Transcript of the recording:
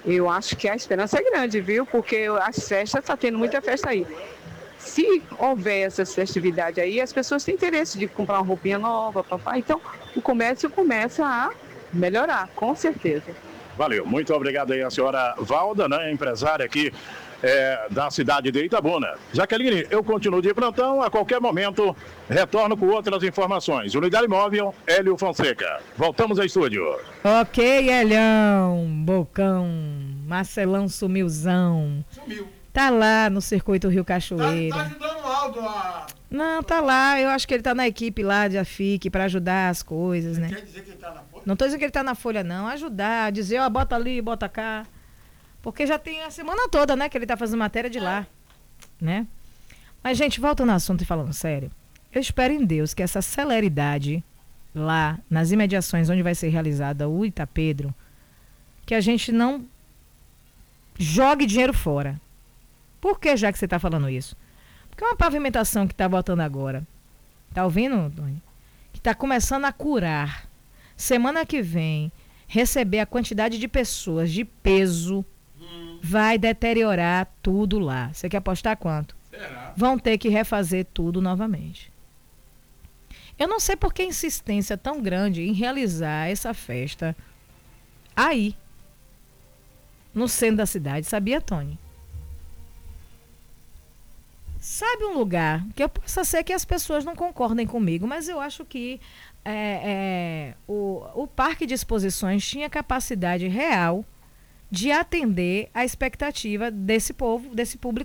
Eu acho que a esperança é grande, viu? Porque as festas, está tendo muita festa aí. Se houver essas festividades aí, as pessoas têm interesse de comprar uma roupinha nova, papai. Então, o comércio começa a melhorar, com certeza. Valeu, muito obrigado aí a senhora Valda, né, empresária aqui da cidade de Itabuna. Jaqueline, eu continuo de plantão, a qualquer momento retorno com outras informações. Unidade Móvel, Hélio Fonseca. Voltamos ao estúdio. Ok, Helhão, Bocão, Marcelão sumilzão. Sumiu. Tá lá no Circuito Rio Cachoeira. Tá ajudando o Aldo a... Não, tá lá. Eu acho que ele tá na equipe lá de AFIC para ajudar as coisas, né? Quer dizer que ele tá na folha? Não tô dizendo que ele tá na folha, não. Ajudar, dizer, ó, bota ali, bota cá. Porque já tem a semana toda, né, que ele tá fazendo matéria de lá, né? Mas, gente, voltando ao assunto e falando sério, eu espero em Deus que essa celeridade lá nas imediações onde vai ser realizada o Itapedro, que a gente não jogue dinheiro fora. Por que, já que você está falando isso? Porque é uma pavimentação que está voltando agora. Tá ouvindo, Tony? Que está começando a curar. Semana que vem, receber a quantidade de pessoas de peso vai deteriorar tudo lá. Você quer apostar quanto? Será? Vão ter que refazer tudo novamente. Eu não sei por que insistência tão grande em realizar essa festa aí, no centro da cidade. Sabia, Tony? Sabe um lugar que eu possa ser que as pessoas não concordem comigo, mas eu acho que o Parque de Exposições tinha capacidade real de atender a expectativa desse povo, desse público